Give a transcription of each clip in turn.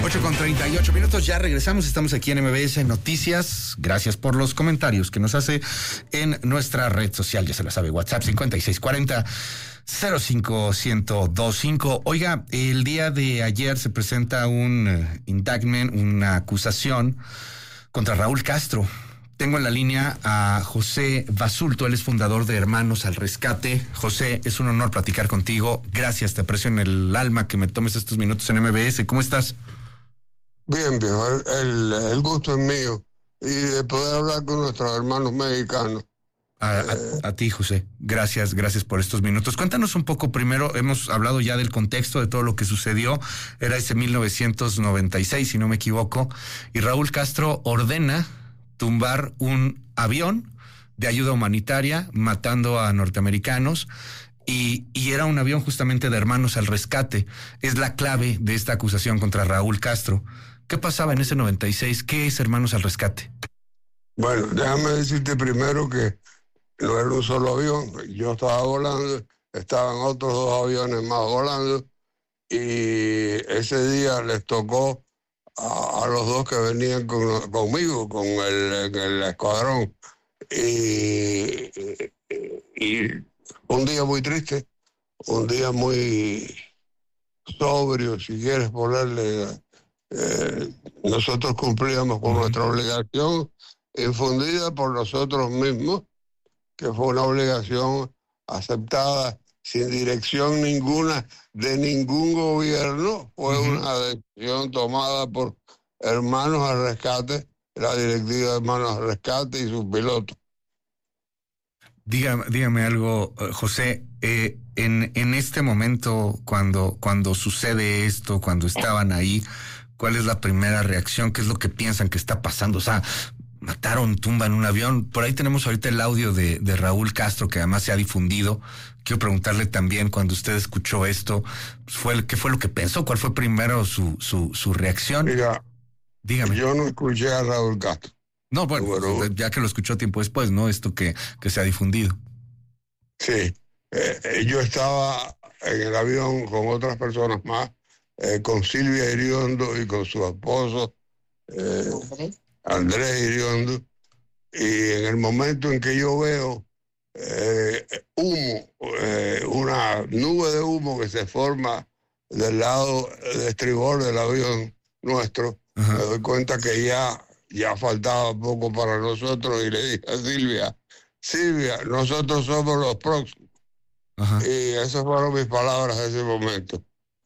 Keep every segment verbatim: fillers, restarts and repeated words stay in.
ocho con treinta y ocho minutos, ya regresamos, estamos aquí en M B S Noticias. Gracias por los comentarios que nos hace en nuestra red social, ya se la sabe, WhatsApp cincuenta y seis cuarenta cero cinco ciento veinticinco. Oiga, el día de ayer se presenta un uh, indictment, una acusación contra Raúl Castro. Tengo en la línea a José Basulto, él es fundador de Hermanos al Rescate. José, es un honor platicar contigo. Gracias, te aprecio en el alma que me tomes estos minutos en M B S. ¿Cómo estás? Bien, bien, el, el, el gusto es mío y de poder hablar con nuestros hermanos mexicanos. A, a, a ti, José. Gracias, gracias por estos minutos. Cuéntanos un poco primero, hemos hablado ya del contexto de todo lo que sucedió. Era ese mil novecientos noventa y seis, si no me equivoco, y Raúl Castro ordena tumbar un avión de ayuda humanitaria, matando a norteamericanos, y, y era un avión justamente de Hermanos al Rescate. Es la clave de esta acusación contra Raúl Castro. ¿Qué pasaba en ese noventa y seis? ¿Qué es Hermanos al Rescate? Bueno, déjame decirte primero que no era un solo avión. Yo estaba volando, estaban otros dos aviones más volando, y ese día les tocó a, a los dos que venían con, conmigo, con el, el escuadrón. Y, y un día muy triste, un día muy sobrio, si quieres ponerle. Eh, nosotros cumplíamos con nuestra obligación infundida por nosotros mismos, que fue una obligación aceptada sin dirección ninguna de ningún gobierno. Fue uh-huh. una decisión tomada por Hermanos al Rescate, la directiva de Hermanos al Rescate y sus pilotos. Dígame, dígame algo, José, eh, en, en este momento, cuando, cuando sucede esto, cuando estaban ahí, ¿cuál es la primera reacción? ¿Qué es lo que piensan que está pasando? O sea, mataron, tumban un avión. Por ahí tenemos ahorita el audio de, de Raúl Castro, que además se ha difundido. Quiero preguntarle también, cuando usted escuchó esto, fue, ¿qué fue lo que pensó? ¿Cuál fue primero su, su, su reacción? Mira, dígame. Yo no escuché a Raúl Castro. No, bueno, bueno, ya que lo escuchó tiempo después, ¿no? Esto que, que se ha difundido. Sí, eh, yo estaba en el avión con otras personas más, eh, con Silvia Iriondo y con su esposo, eh, Andrés. Andrés Iriondo, y en el momento en que yo veo eh, humo, eh, una nube de humo que se forma del lado de estribor del avión nuestro, uh-huh. me doy cuenta que ya... ya faltaba poco para nosotros, y le dije a Silvia, Silvia, nosotros somos los próximos. Ajá. Y esas fueron mis palabras en ese momento.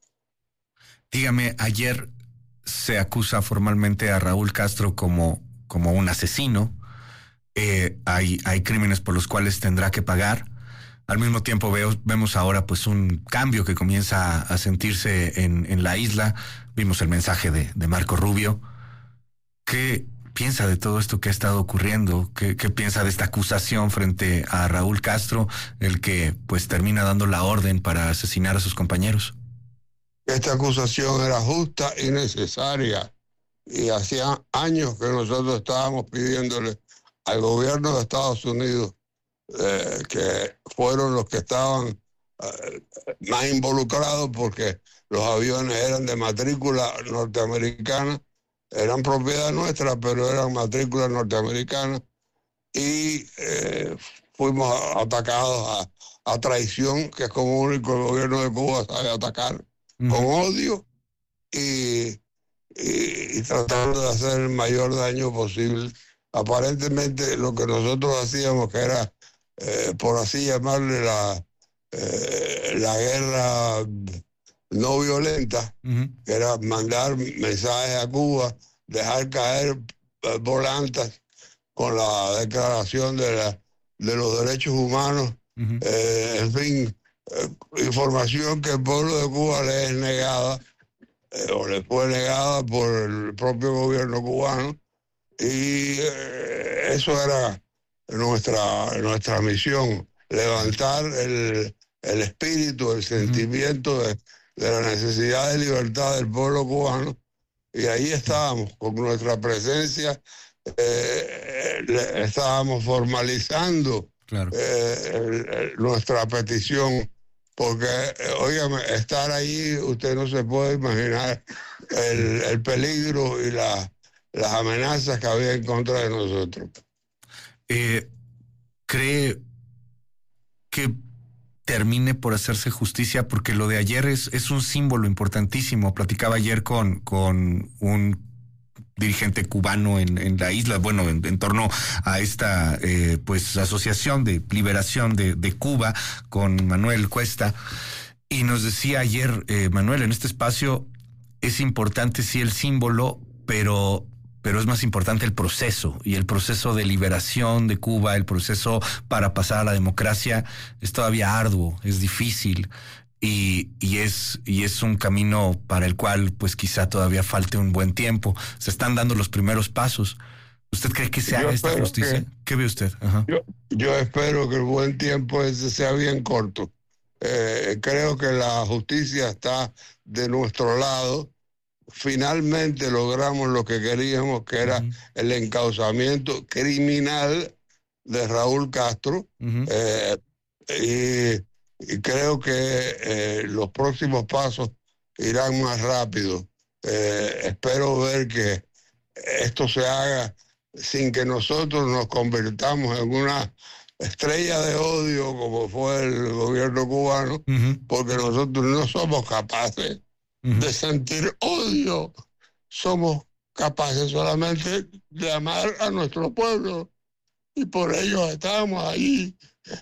Dígame, ayer se acusa formalmente a Raúl Castro como, como un asesino. Eh, hay, hay crímenes por los cuales tendrá que pagar. Al mismo tiempo veo, vemos ahora pues un cambio que comienza a sentirse en, en la isla. Vimos el mensaje de, de Marco Rubio. ¿Qué piensa de todo esto que ha estado ocurriendo? ¿Qué, qué piensa de esta acusación frente a Raúl Castro, el que pues termina dando la orden para asesinar a sus compañeros? Esta acusación era justa y necesaria, y hacía años que nosotros estábamos pidiéndole al gobierno de Estados Unidos, eh, que fueron los que estaban eh, más involucrados, porque los aviones eran de matrícula norteamericana, eran propiedad nuestra, pero eran matrículas norteamericanas, y eh, fuimos atacados a, a traición, que es como único el gobierno de Cuba sabe atacar, uh-huh. con odio, y, y, y tratando de hacer el mayor daño posible. Aparentemente lo que nosotros hacíamos, que era, eh, por así llamarle, la, eh, la guerra no violenta, uh-huh. que era mandar mensajes a Cuba, dejar caer eh, volantes con la declaración de, la, de los derechos humanos, uh-huh. eh, en fin, eh, información que el pueblo de Cuba le es negada, eh, o le fue negada por el propio gobierno cubano, y eh, eso era nuestra, nuestra misión, levantar el, el espíritu, el sentimiento uh-huh. de de la necesidad de libertad del pueblo cubano, y ahí estábamos, con nuestra presencia, eh, le, estábamos formalizando claro. eh, el, el, nuestra petición, porque, eh, óigame, estar ahí, usted no se puede imaginar el, el peligro y la, las amenazas que había en contra de nosotros. Eh, ¿Cree que termine por hacerse justicia? Porque lo de ayer es, es un símbolo importantísimo. Platicaba ayer con, con un dirigente cubano en, en la isla, bueno, en, en torno a esta eh, pues asociación de liberación de, de Cuba, con Manuel Cuesta, y nos decía ayer, eh, Manuel, en este espacio es importante sí el símbolo, pero pero es más importante el proceso, y el proceso de liberación de Cuba, el proceso para pasar a la democracia es todavía arduo, es difícil, y, y es y es un camino para el cual pues quizá todavía falte un buen tiempo. Se están dando los primeros pasos. ¿Usted cree que se Yo haga esta espero justicia? que- ¿Qué ve usted? Ajá. Yo, yo espero que el buen tiempo ese sea bien corto. Eh, creo que la justicia está de nuestro lado. Finalmente logramos lo que queríamos, que era Ujú. el encauzamiento criminal de Raúl Castro. Ujú. Eh, y, y creo que eh, los próximos pasos irán más rápido. Eh, espero ver que esto se haga sin que nosotros nos convirtamos en una estrella de odio como fue el gobierno cubano, Ujú. porque nosotros no somos capaces Ujú. de sentir odio. Somos capaces solamente de amar a nuestro pueblo, y por ello estamos ahí.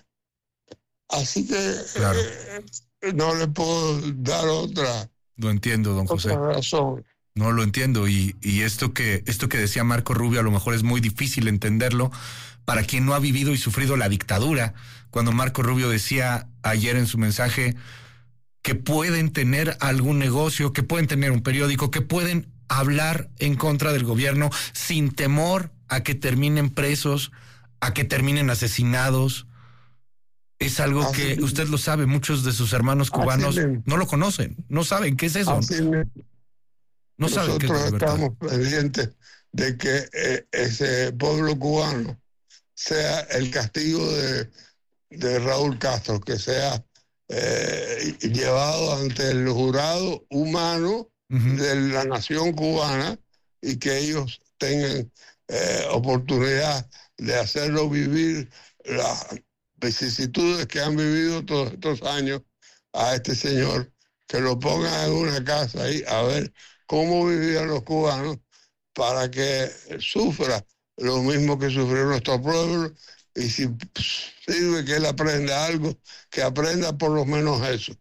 Así que Claro. eh, no le puedo dar otra, Lo entiendo, don José. otra razón. No lo entiendo, y, y esto que esto que decía Marco Rubio a lo mejor es muy difícil entenderlo para quien no ha vivido y sufrido la dictadura. Cuando Marco Rubio decía ayer en su mensaje que pueden tener algún negocio, que pueden tener un periódico, que pueden hablar en contra del gobierno sin temor a que terminen presos, a que terminen asesinados. Es algo Así que mismo. usted lo sabe, muchos de sus hermanos Así cubanos mismo. no lo conocen, no saben qué es eso, Así mismo. no saben qué es la Nosotros libertad. estamos pendientes de que eh, ese pueblo cubano sea el castigo de, de Raúl Castro, que sea eh, llevado ante el jurado humano Ujú. de la nación cubana, y que ellos tengan eh, oportunidad de hacerlo vivir las vicisitudes que han vivido todos estos años a este señor, que lo pongan en una casa ahí a ver cómo vivían los cubanos, para que sufra lo mismo que sufrió nuestro pueblo, y si sirve que él aprenda algo, que aprenda por lo menos eso.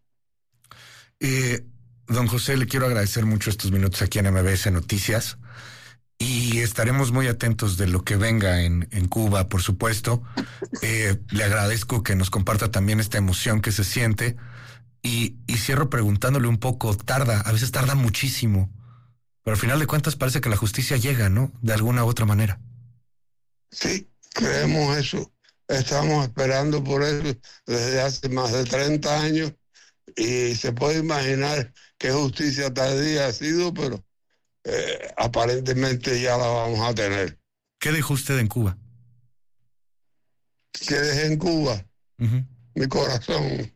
Eh, don José, le quiero agradecer mucho estos minutos aquí en M B S Noticias, y estaremos muy atentos de lo que venga en, en Cuba, por supuesto. Eh, le agradezco que nos comparta también esta emoción que se siente, y, y cierro preguntándole un poco, tarda, a veces tarda muchísimo, pero al final de cuentas parece que la justicia llega, ¿no? De alguna u otra manera. Sí, creemos eso. Estamos esperando por eso desde hace más de treinta años, y se puede imaginar qué justicia tardía ha sido, pero eh, aparentemente ya la vamos a tener. ¿Qué dejó usted en Cuba? Que dejé en Cuba Ujú. mi corazón.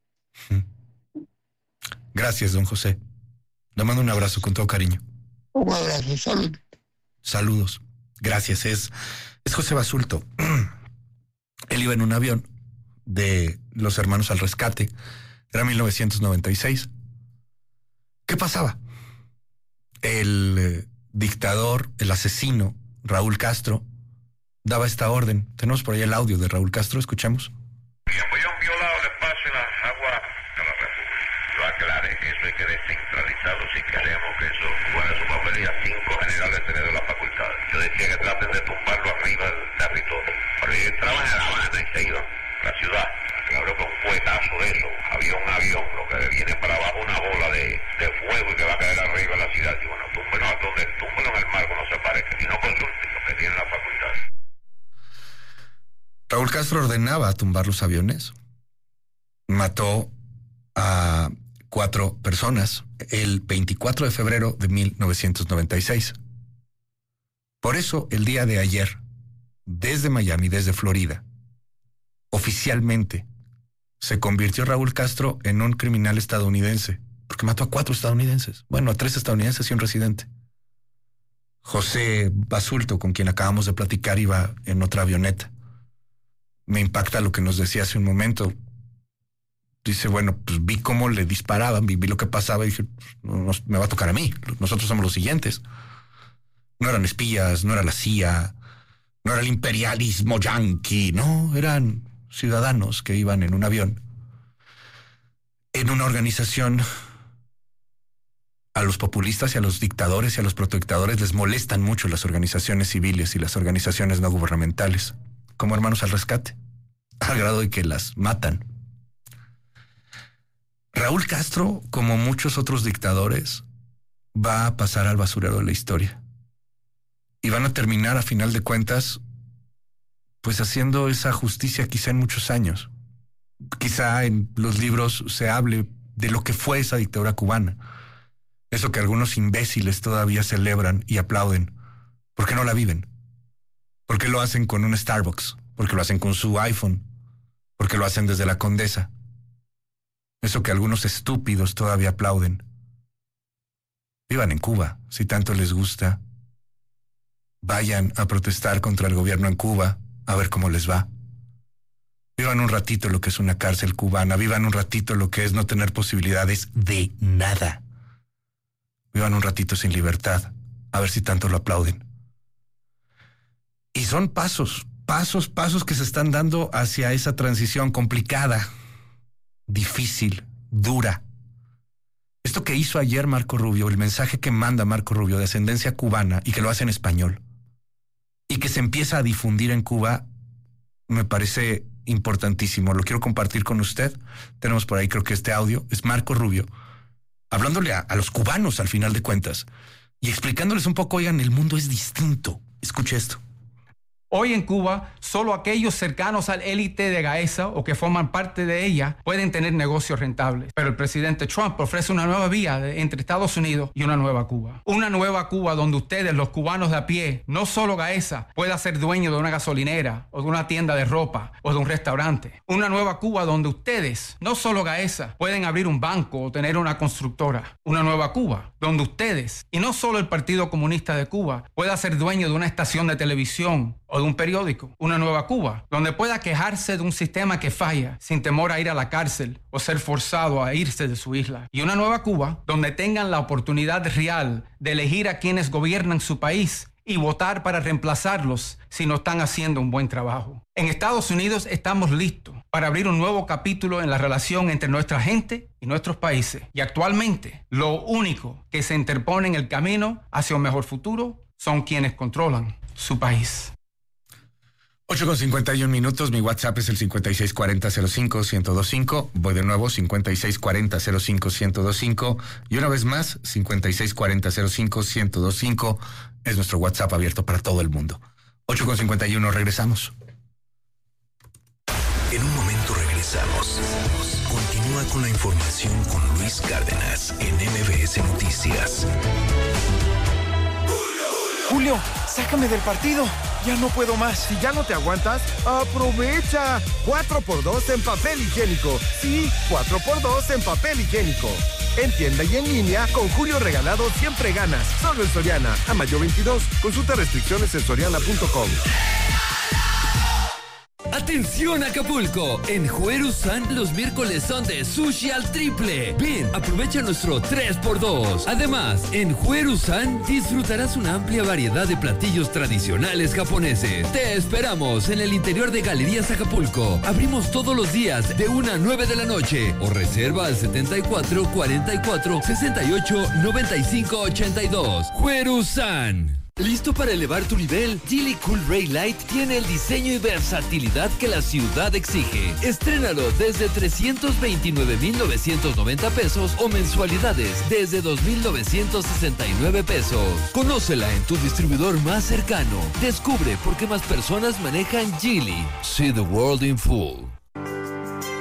Gracias, don José. Le mando un abrazo con todo cariño. Un abrazo, salud. Saludos. Gracias. Es, es José Basulto. Él iba en un avión de los Hermanos al Rescate. Era mil novecientos noventa y seis. ¿Qué pasaba? El eh, dictador, el asesino, Raúl Castro, daba esta orden. Tenemos por ahí el audio de Raúl Castro. Escuchamos. Y apoyó un violado el espacio y las aguas de la República. Yo aclaré que eso hay que descentralizarlo si queremos que eso juegue su papel, y a cinco generales se les dio la facultad. Yo decía que traten de tumbarlo arriba del territorio. Pero ellos entraban en La Habana y se iban a la ciudad. Y creo que un fuetazo de eso, avión a avión, lo que viene para abajo una bola de, de fuego y que va a caer arriba de la ciudad. Y bueno, túmbelo a donde, túmbelo en el mar cuando se parezca. Y no consulten los que tienen la facultad. Raúl Castro ordenaba tumbar los aviones. Mató a cuatro personas el veinticuatro de febrero de mil novecientos noventa y seis. Por eso, el día de ayer, desde Miami, desde Florida, oficialmente se convirtió Raúl Castro en un criminal estadounidense. porque mató a cuatro estadounidenses. Bueno, a tres estadounidenses y un residente. José Basulto, con quien acabamos de platicar, iba en otra avioneta. Me impacta lo que nos decía hace un momento. Dice, bueno, pues vi cómo le disparaban, vi, vi lo que pasaba y dije, no, no, me va a tocar a mí. Nosotros somos los siguientes. No eran espías, no era la C I A, no era el imperialismo yanqui, no, eran ciudadanos que iban en un avión, en una organización. A los populistas y a los dictadores y a los protectores les molestan mucho las organizaciones civiles y las organizaciones no gubernamentales, como Hermanos al Rescate, al grado de que las matan. Raúl Castro, como muchos otros dictadores, va a pasar al basurero de la historia. Y van a terminar, a final de cuentas, pues haciendo esa justicia quizá en muchos años. Quizá en los libros se hable de lo que fue esa dictadura cubana. Eso que algunos imbéciles todavía celebran y aplauden. ¿Por qué no la viven? ¿Por qué lo hacen con un Starbucks? ¿Por qué lo hacen con su iPhone? ¿Por qué lo hacen desde la Condesa? Eso que algunos estúpidos todavía aplauden. Vivan en Cuba, si tanto les gusta. Vayan a protestar contra el gobierno en Cuba, a ver cómo les va. Vivan un ratito lo que es una cárcel cubana. Vivan un ratito lo que es no tener posibilidades de nada. Vivan un ratito sin libertad, a ver si tanto lo aplauden. Y son pasos, pasos, pasos que se están dando hacia esa transición complicada, difícil, dura. Esto que hizo ayer Marco Rubio, el mensaje que manda Marco Rubio de ascendencia cubana y que lo hace en español y que se empieza a difundir en Cuba, me parece importantísimo. Lo quiero compartir con usted. Tenemos por ahí, creo que este audio es Marco Rubio hablándole a, a los cubanos al final de cuentas y explicándoles un poco, oigan, el mundo es distinto. Escuche esto. Hoy en Cuba, solo aquellos cercanos al élite de Gaesa o que forman parte de ella pueden tener negocios rentables. Pero el presidente Trump ofrece una nueva vía de, entre Estados Unidos y una nueva Cuba. Una nueva Cuba donde ustedes, los cubanos de a pie, no solo Gaesa, pueda ser dueño de una gasolinera o de una tienda de ropa o de un restaurante. Una nueva Cuba donde ustedes, no solo Gaesa, pueden abrir un banco o tener una constructora. Una nueva Cuba donde ustedes, y no solo el Partido Comunista de Cuba, pueda ser dueño de una estación de televisión o de un periódico. Una nueva Cuba donde pueda quejarse de un sistema que falla sin temor a ir a la cárcel o ser forzado a irse de su isla. Y una nueva Cuba donde tengan la oportunidad real de elegir a quienes gobiernan su país y votar para reemplazarlos si no están haciendo un buen trabajo. En Estados Unidos estamos listos para abrir un nuevo capítulo en la relación entre nuestra gente y nuestros países. Y actualmente, lo único que se interpone en el camino hacia un mejor futuro son quienes controlan su país. ocho con cincuenta y un minutos, mi WhatsApp es el cincuenta y seis cuarenta cero cinco ciento veinticinco. Voy de nuevo, cincuenta y seis cuarenta cero cinco ciento veinticinco. Y una vez más, cincuenta y seis cuarenta cero cinco ciento veinticinco es nuestro WhatsApp abierto para todo el mundo. ocho con cincuenta y uno, regresamos. En un momento regresamos. Continúa con la información con Luis Cárdenas en M B S Noticias. Julio, sácame del partido. Ya no puedo más. Si ya no te aguantas, ¡aprovecha! cuatro por dos en papel higiénico. Sí, cuatro por dos en papel higiénico. En tienda y en línea, con Julio Regalado siempre ganas. Solo en Soriana. A mayo veintidós. Consulta restricciones en soriana punto com. ¡Atención Acapulco! En Juerusan los miércoles son de sushi al triple. Ven, aprovecha nuestro tres por dos. Además, en Juerusan disfrutarás una amplia variedad de platillos tradicionales japoneses. Te esperamos en el interior de Galerías Acapulco. Abrimos todos los días de una a nueve de la noche o reserva al setenta y cuatro cuarenta y cuatro sesenta y ocho noventa y cinco ochenta y dos. Juerusan. ¿Listo para elevar tu nivel? Geely Cool Ray Light tiene el diseño y versatilidad que la ciudad exige. Estrénalo desde trescientos veintinueve mil novecientos noventa pesos o mensualidades desde dos mil novecientos sesenta y nueve pesos. Conócela en tu distribuidor más cercano. Descubre por qué más personas manejan Geely. See the world in full.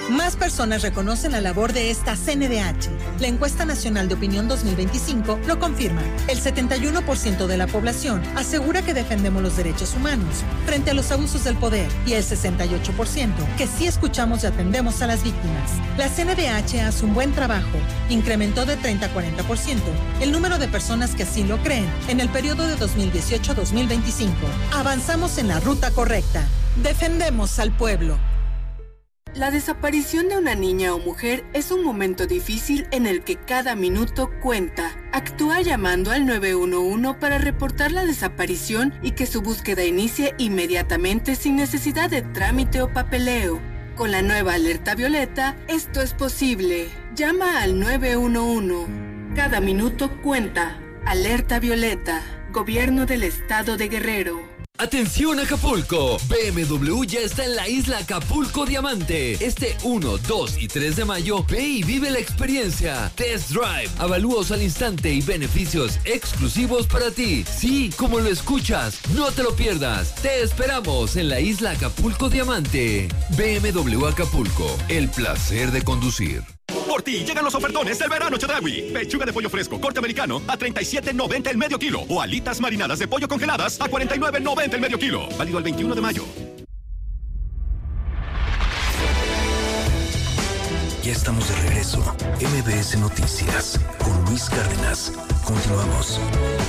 Más personas reconocen la labor de esta C N D H. La encuesta nacional de opinión dos mil veinticinco lo confirma. El setenta y uno por ciento de la población asegura que defendemos los derechos humanos frente a los abusos del poder y el sesenta y ocho por ciento que sí escuchamos y atendemos a las víctimas. La C N D H hace un buen trabajo. Incrementó de treinta a cuarenta por ciento el número de personas que así lo creen en el periodo de dos mil dieciocho a dos mil veinticinco. Avanzamos en la ruta correcta. Defendemos al pueblo. La desaparición de una niña o mujer es un momento difícil en el que cada minuto cuenta. Actúa llamando al nueve uno uno para reportar la desaparición y que su búsqueda inicie inmediatamente sin necesidad de trámite o papeleo. Con la nueva alerta violeta, esto es posible. Llama al nueve uno uno. Cada minuto cuenta. Alerta violeta. Gobierno del Estado de Guerrero. ¡Atención Acapulco! B M W ya está en la isla Acapulco Diamante. Este uno, dos y tres de mayo, ve y vive la experiencia. Test Drive, avalúos al instante y beneficios exclusivos para ti. Sí, como lo escuchas, no te lo pierdas. Te esperamos en la isla Acapulco Diamante. B M W Acapulco, el placer de conducir. Por ti llegan los ofertones del verano Chedraui. Pechuga de pollo fresco corte americano a treinta y siete noventa el medio kilo. O alitas marinadas de pollo congeladas a cuarenta y nueve noventa el medio kilo. Válido el veintiuno de mayo. Ya estamos de regreso. M B S Noticias con Luis Cárdenas. Continuamos.